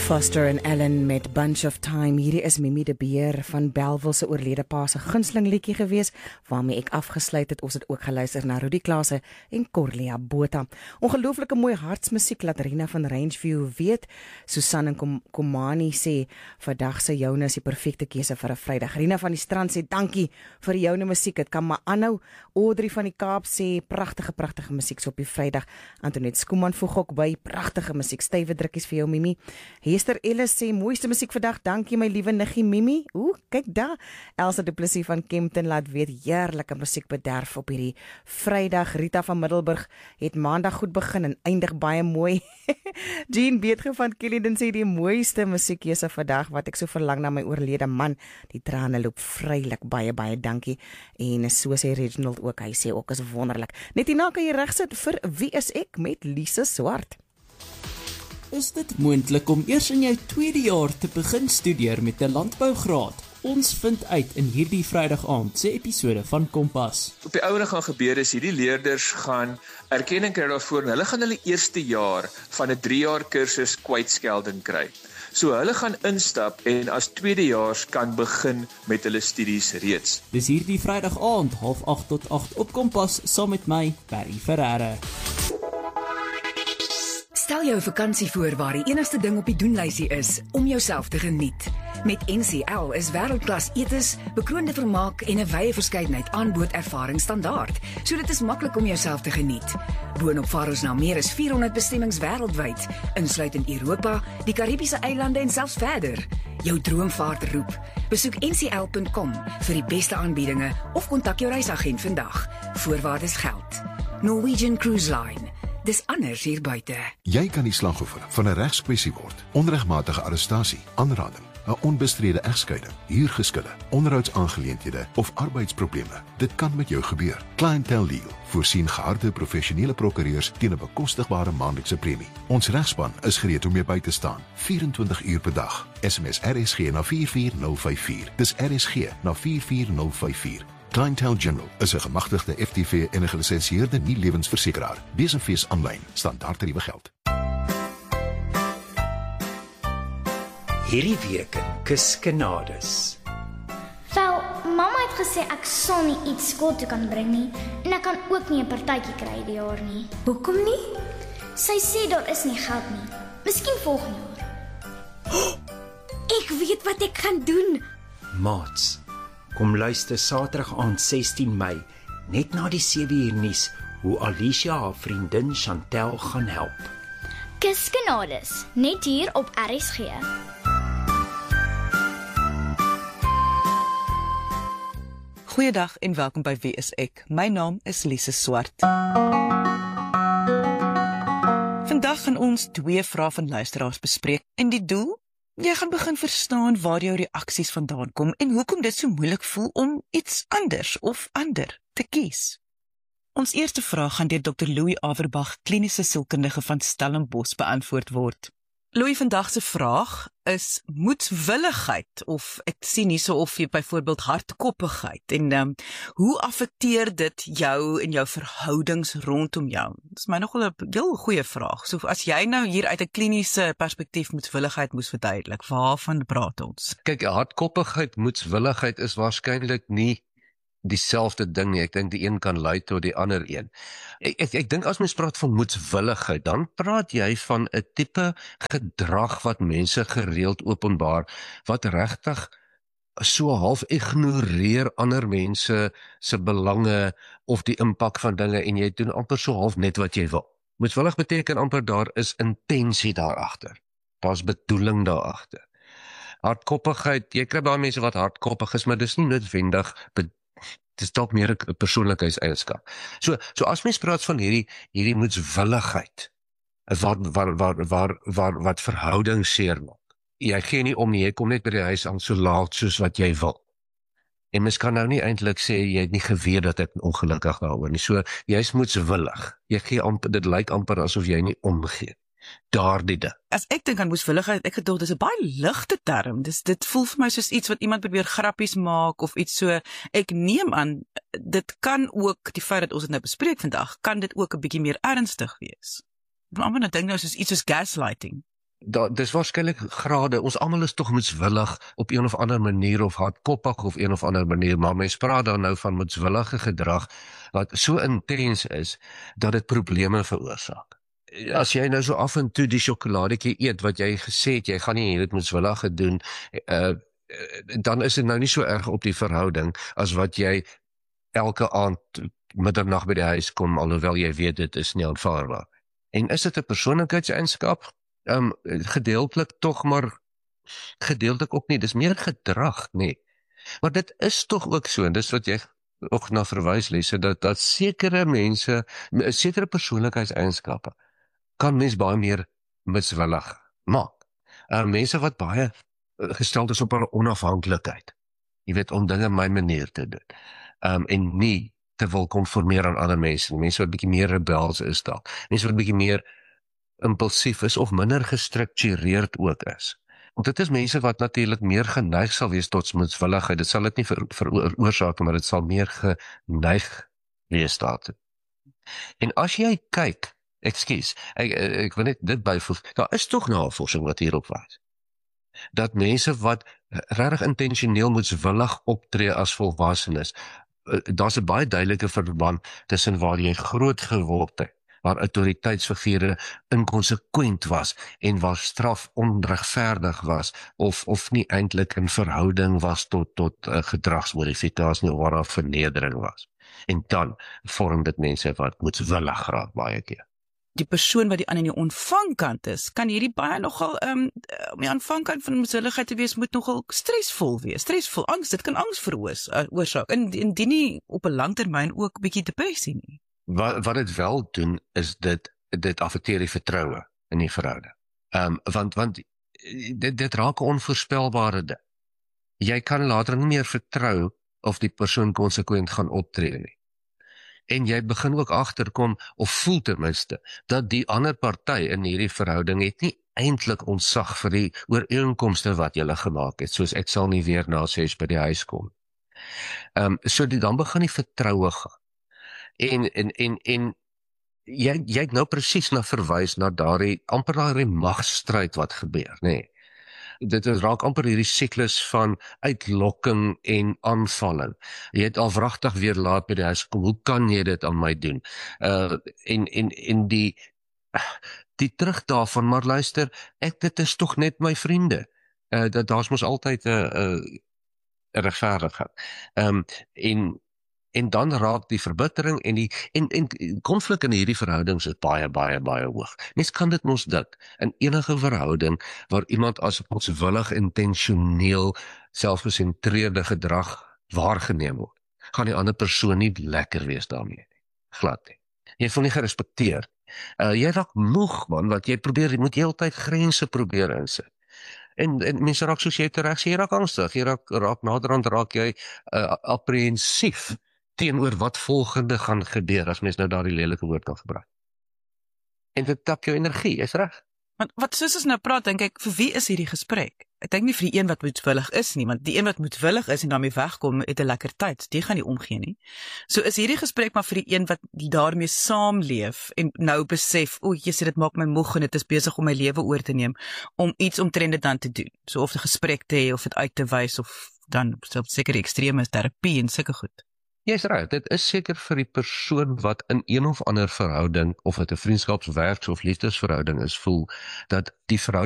Foster en Allen met Bunch of Time. Hierdie is Mimi de Beer van Bellville se oorlede pa se gunsteling liedjie gewees, waarmee ek afgesluit het. Ons het ook geluister na Rudy Klase en Corlia Botha. Ongelooflike mooi hartsmusiek laat Rina van Rangeview weet. Susan en Komani sê, vandag se joune is die perfekte keuse vir 'n Vrydag. Rina van die Strand sê, dankie vir die joune musiek, dit kan maar aanhou. Audrey van die Kaap sê, pragtige musiek so op die Vrydag. Antoinette Skuman voeg ook by, pragtige musiek, stywe drukkies vir jou Mimi. Hester Ellis sê, mooiste musiek vandag, dankie my liewe niggie Mimi. Kyk daar. Elsa Du Plessis van Kempton laat weet, heerlike musiek bederf op hierdie Vrydag. Rita van Middelburg het maandag goed begin en eindig baie mooi. Jean Beetge van Killeden sê, die mooiste musiekkeuse vandag, wat ek so verlang na my oorlede man. Die trane loop vrylik, baie dankie. En so sê Reginald ook, hy sê ook is wonderlik. Net hierna kan jy regsit vir Wie is ek met Lise Swart. Is dit moontlik om eers in jou tweede jaar te begin studeer met 'n landbougraad? Ons vind uit in hierdie Vrydag aand se episode van Kompas. Op die ouene gaan gebeur is, hierdie leerders gaan erkenning kry daarvoor en hulle gaan hulle eerste jaar van 'n 3-jaar kursus kwytskelding kry. So hulle gaan instap en as tweedejaars kan begin met hulle studies reeds. Dis hierdie Vrydag aand, 7:30 tot 8 op Kompas, saam met my, Barry Ferreira. Stel jou vakansie voor waar die enigste ding op die doenlysie is om jouself te geniet. Met NCL is wêreldklas etes, bekroonde vermaak en 'n wye verskeidenheid aanbodervaring standaard, so dit is maklik om jouself te geniet. Boonop vaar ons na meer as 400 bestemmings wêreldwyd, insluitend Europa, die Karibiese eilande en selfs verder. Jou droomvaart roep. Besoek ncl.com vir die beste aanbiedinge of kontak jou reisagent vandag. Voorwaardes geld. Norwegian Cruise Line. Dis anders hier buite. Jy kan die slagoffer van 'n regskwessie word. Onregmatige arrestasie, aanranding, 'n onbestrede egskeiding, huurgeskille, onderhoudsaangeleenthede of arbeidsprobleme. Dit kan met jou gebeur. Clientele Legal voorsien geharde professionele prokureurs teen 'n bekostigbare maandelikse premie. Ons regspan is gereed om jou by te staan, 24 uur per dag. SMS RSG na 44054. Dis RSG na 44054. Clientele General is 'n gemagtigde FTV en 'n gelisensieerde nie-lewensversekeraar. Lees en fees aanlyn, standaard tariewe geld. Hierdie week in Kuskenades. Wel, mamma het gesê ek sal nie iets skool toe kan bring nie en ek kan ook nie 'n partytjie kry die jaar nie. Hoekom nie? Sy sê daar is nie geld nie. Miskien volgende jaar. Ek weet wat ek gaan doen. Maats, kom luister Saterdag aand 16 Mei, net na die 7 uur nuus, hoe Alicia haar vriendin Chantel gaan help. Kuskenades, net hier op RSG. Goeiedag en welkom by Wie is ek? My naam is Lise Swart. Vandag gaan ons 2 vrae van luisteraars bespreek en die doel? Jy gaan begin verstaan waar jou reaksies vandaan kom en hoekom dit so moeilik voel om iets anders of ander te kies. Ons eerste vraag gaan deur Dr. Louis Averbag, kliniese sielkundige van Stellenbosch, beantwoord word. Louis, vandag se vraag is moedswilligheid, of ek sien hierso of jy byvoorbeeld hardkoppigheid, en hoe affekteer dit jou en jou verhoudings rondom jou? Dit is my nogal 'n heel goeie vraag. So as jy nou hier uit 'n kliniese perspektief moedswilligheid moes verduidelik, waarvan praat ons? Kyk, hardkoppigheid, moedswilligheid is waarskynlik nie dieselfde ding nie. Ek dink die een kan lei tot die ander een. Ek dink as mens praat van moedswilligheid, dan praat jy van 'n tipe gedrag wat mense gereeld openbaar, wat regtig so half ignoreer ander mense se belange of die impak van dinge en jy doen amper so half net wat jy wil. Moedswillig beteken amper daar is intensie daarachter. Daar's bedoeling daarachter. Hardkoppigheid, jy kry baie mense wat hardkoppig is, maar dis nie noodwendig dit is dalk meer 'n persoonlikheidseienskap. So as mens praat van hierdie moedswilligheid, wat verhoudings seermaak. Jy gee nie om nie, jy kom net by die huis aan so laat soos wat jy wil. En mens kan nou nie eintlik sê jy het nie geweet dat ek ongelukkig daaroor nie. So jy's moedswillig. Jy gee amper, dit lyk amper asof jy nie omgee. Daardie ding. As ek dink aan moedswilligheid, ek gedog, dis 'n baie ligte term. Dit voel vir my soos iets wat iemand probeer grappies maak of iets so. Ek neem aan, dit kan ook, die feit dat ons dit nou bespreek vandag, kan dit ook 'n bietjie meer ernstig wees. Maar nou dink nou soos iets soos gaslighting. dis waarskynlik grade, ons almal is tog moetswillig op een of ander manier, of hardkoppig op een of ander manier, maar mens praat dan nou van moetswillige gedrag, wat so intens is, dat dit probleme veroorsaak. As jy nou so af en toe die sjokoladetjie eet, wat jy gesê het, jy gaan nie dit moetswillig doen, dan is dit nou nie so erg op die verhouding, as wat jy elke aand middernag by die huis kom, alhoewel jy weet dit is nie aanvaarbaar. En is dit 'n persoonlikheidseienskap? Gedeeltelik tog, maar gedeeltelik ook nie, dis meer gedrag, nee. Maar dit is tog ook so, en dis wat jy ook na verwys, Lise, dat sekere mense, sekere persoonlikheidseienskappe, kan mens baie meer miswillig maak. Mense wat baie gesteld is op hulle onafhanklikheid, jy weet, om dinge my manier te doen, en nie te wil konformeer aan ander mense, mense wat bietjie meer rebels is dalk, mense wat bietjie meer impulsief is, of minder gestruktureerd ook is. Want dit is mense wat natuurlik meer geneig sal wees tot moetswilligheid, dit sal dit nie veroorsaak, maar dit sal meer geneig wees daartoe. En as jy kyk, ek wil net dit byvoeg, daar is tog navorsing wat hierop wys, dat mense wat regtig intentioneel moetswillig optree as volwassenes, daar's 'n baie duidelike verband tussen waar jy groot geword het, waar autoriteitsfigure inkonsekwent was, en waar straf onregverdig was, of nie eintlik in verhouding was tot gedragsmodifikasie, of waar daar vernedering was. En dan vorm dit mense wat moetswillig raak baie keer. Die persoon wat die aan die ontvangkant is, kan hierdie baie nogal, om die aanvangkant van moetswilligheid te wees, moet nogal stresvol wees, angs, dit kan angs veroorsaak, en indien nie op 'n langtermyn ook 'n bietjie depressie nie. Wat dit wel doen, is dit affekteer die vertroue in die verhouding. Want dit raak 'n onvoorspelbare ding. Jy kan later nie meer vertrou of die persoon konsekwent gaan optree nie. En jy begin ook agterkom, of voel ten minste, dat die ander party in hierdie verhouding het nie eintlik ontsag vir die ooreenkomste wat julle gemaak het, soos ek sal nie weer na 6 by die huis kom. Dan begin die vertroue gaan. En jy het nou presies na verwys na amper daardie magstryd wat gebeur, nee. Dit raak amper hierdie siklus van uitlokking en aanvalling. Jy het al wragtig weer laat by die huis gekom, hoe kan jy dit aan my doen? En die terug daarvan, maar luister, dit is tog net my vriende. Daar's mos altyd 'n regverdigheid. En dan raak die verbittering en konflik in hierdie verhoudings is baie, baie, baie hoog. Mens kan dit mos dink, in enige verhouding waar iemand as moetswillig, intentioneel, selfgesentreerde gedrag waargeneem word, gaan die ander persoon nie lekker wees daarmee nie. Glad nie. Jy voel nie gerespekteer. Jy raak moeg, man, wat jy moet heeltyd grense probeer insit. En mense raak, soos jy terecht sê, jy raak angstig, jy raak naderhand raak jy apprehensief teenoor wat volgende gaan gebeur, as mens nou daardie lelike woord kan gebruik. En dit tap jou energie, is reg? Want wat soos ons nou praat, dink ek, vir wie is hierdie gesprek? Ek dink nie vir die een wat moetswillig is nie, want die een wat moetswillig is en daarmee wegkom, het 'n lekker tyd, die gaan nie omgee nie. So is hierdie gesprek maar vir die een wat daarmee saamleef, en nou besef, dit maak my moeg, en dit is besig om my lewe oor te neem, om iets omtrent dit dan te doen. So of 'n gesprek te hê, of dit uit te wys, of dan seker ekstreme terapie en sulke goed. Jy's reg, dit is seker vir die persoon wat in een of ander verhouding, of dit 'n vriendskaps-, werks- of liefdesverhouding is, voel dat die verhouding